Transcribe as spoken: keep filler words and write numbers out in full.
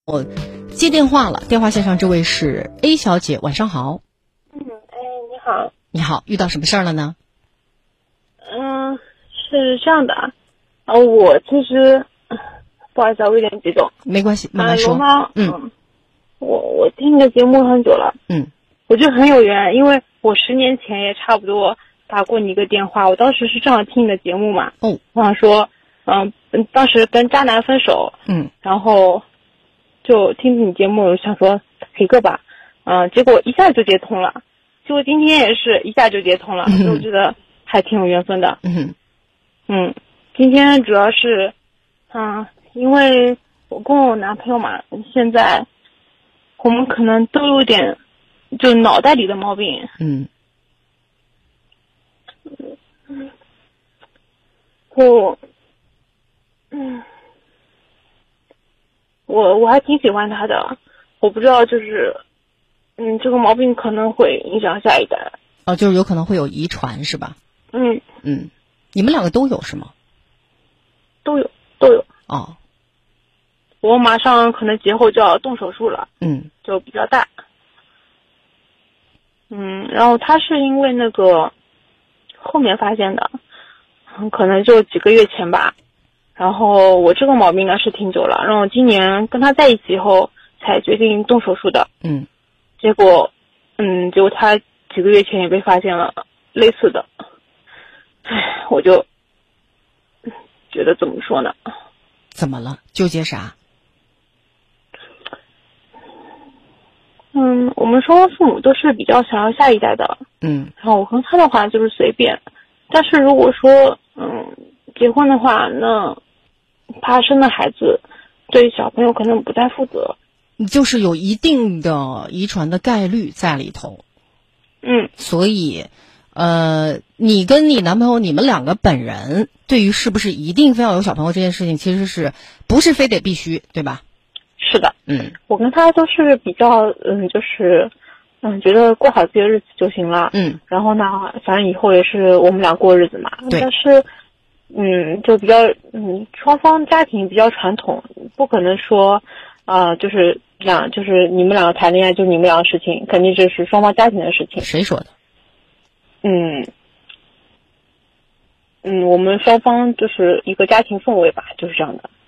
我接电话了，电话线上这位是 A 小姐，晚上好。 嗯，哎，你好。 你好，遇到什么事儿了呢？ 嗯，是这样的啊，呃我其实不好意思啊，我有点激动。 没关系，慢慢说。 呃、龙猫， 嗯， 嗯我我听你的节目很久了， 嗯， 我觉得很有缘，因为我十年前也差不多打过你一个电话，我当时是正好听你的节目嘛。 哦， 我想说，嗯、嗯，当时跟渣男分手， 嗯， 然后就听你节目，想说陪个吧，嗯、结果一下就接通了，结果今天也是一下就接通了， 嗯所以我觉得还挺有缘分的。 嗯嗯，今天主要是，嗯，因为我跟我男朋友嘛，现在我们可能都有点就脑袋里的毛病。 嗯我，嗯，我我还挺喜欢他的，我不知道就是，嗯，这个毛病可能会影响下一代。 哦，就是有可能会有遗传是吧？ 嗯， 嗯，你们两个都有是吗？ 都有都有。 哦， 我马上可能节后就要动手术了， 嗯就比较大。嗯，然后他是因为那个后面发现的，嗯可能就几个月前吧。然后我这个毛病呢是挺久了，然后今年跟他在一起以后才决定动手术的。 嗯， 结果，嗯，结果他几个月前也被发现了类似的。唉，我就觉得怎么说呢？ 怎么了？纠结啥？ 嗯，我们双方父母都是比较想要下一代的， 嗯然后我跟他的话就是随便，但是如果说嗯结婚的话，那他生的孩子对小朋友可能不太负责。 就是有一定的遗传的概率在里头， 嗯， 所以，呃，你跟你男朋友你们两个本人对于是不是一定非要有小朋友这件事情，其实是不是非得必须，对吧？ 是的， 嗯我跟他都是比较嗯就是嗯觉得过好自己的日子就行了。 嗯然后呢，反正以后也是我们俩过日子嘛。 对但是嗯就比较嗯双方家庭比较传统，不可能说啊、呃就是这样，就是你们两个谈恋爱就是你们俩的事情，肯定这是双方家庭的事情。 谁说的？ 嗯嗯，我们双方就是一个家庭氛围吧，就是这样的。